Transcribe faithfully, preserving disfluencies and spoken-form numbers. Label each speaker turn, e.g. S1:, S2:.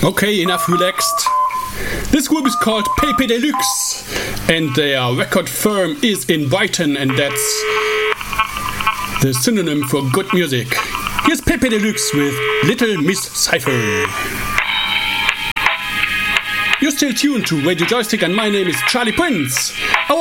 S1: Okay, enough relaxed. This group is called Pepe Deluxe, and their record firm is in Brighton, and that's the synonym for good music. Here's Pepe Deluxe with Little Miss Cypher. You're still tuned to Radio Joystick, and my name is Charlie Prince. Our